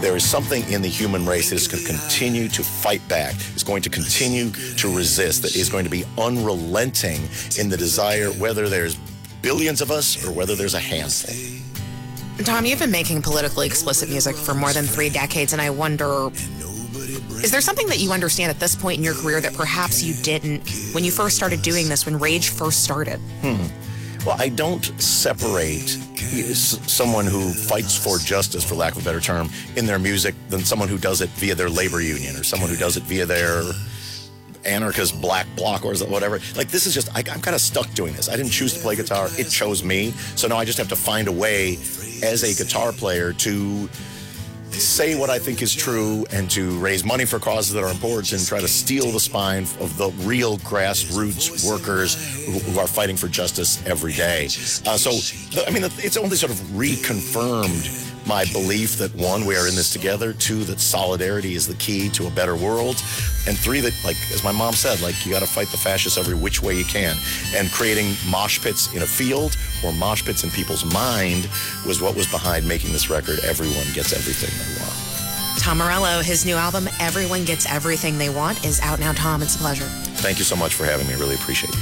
there is something in the human race that is going to continue to fight back, is going to continue to resist, that is going to be unrelenting in the desire, whether there's billions of us or whether there's a handful. Tom, you've been making politically explicit music for more than 3 decades, and I wonder, is there something that you understand at this point in your career that perhaps you didn't when you first started doing this, when Rage first started? Well, I don't separate someone who fights for justice, for lack of a better term, in their music than someone who does it via their labor union or someone who does it via their anarchist black bloc or whatever. Like, this is just, I'm kind of stuck doing this. I didn't choose to play guitar. It chose me. So now I just have to find a way as a guitar player to say what I think is true and to raise money for causes that are important and try to steel the spine of the real grassroots workers who are fighting for justice every day. It's only sort of reconfirmed my belief that, 1, we are in this together, 2, that solidarity is the key to a better world, and 3, that, like, as my mom said, like, you got to fight the fascists every which way you can. And creating mosh pits in a field or mosh pits in people's mind was what was behind making this record, Everyone Gets Everything They Want. Tom Morello, his new album, Everyone Gets Everything They Want, is out now. Tom, it's a pleasure. Thank you so much for having me. Really appreciate you.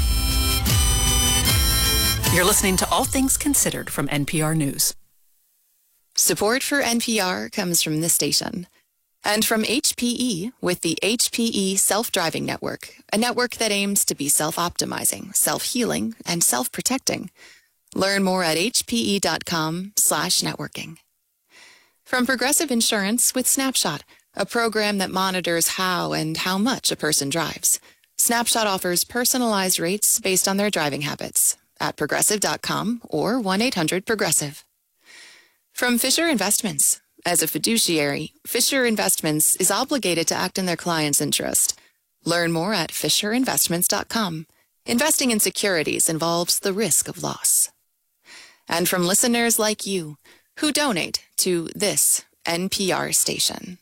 You're listening to All Things Considered from NPR News. Support for NPR comes from this station and from HPE with the HPE Self-Driving Network, a network that aims to be self-optimizing, self-healing, and self-protecting. Learn more at hpe.com/networking. From Progressive Insurance with Snapshot, a program that monitors how and how much a person drives. Snapshot offers personalized rates based on their driving habits at progressive.com or 1-800-PROGRESSIVE. From Fisher Investments. As a fiduciary, Fisher Investments is obligated to act in their client's interest. Learn more at fisherinvestments.com. Investing in securities involves the risk of loss. And from listeners like you who donate to this NPR station.